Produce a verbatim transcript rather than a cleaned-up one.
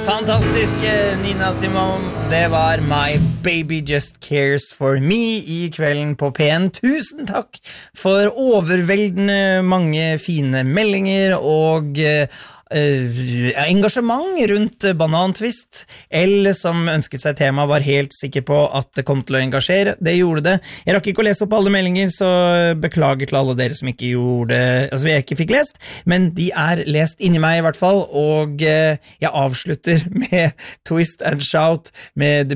Fantastiske Nina Simone, det var My Baby Just Cares For Me I kvelden på P N. Tusen takk for overveldende mange fine meldinger og Uh, engasjement rundt banantvist. L som ønsket seg tema var helt sikker på at det kom til å engasjere. Det gjorde det. Jeg rakk ikke å lese opp alle meldinger, så beklager til alle dere som ikke gjorde altså jeg ikke fikk lest, men de er lest inni meg I hvert fall, og uh, jeg avslutter med Twist and Shout med